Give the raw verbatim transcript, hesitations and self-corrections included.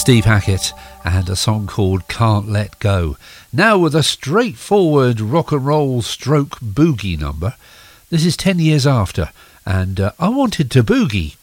Steve Hackett and a song called Can't Let Go. Now with a straightforward rock and roll stroke boogie number. This is ten years after, and uh, I Wanted to Boogie.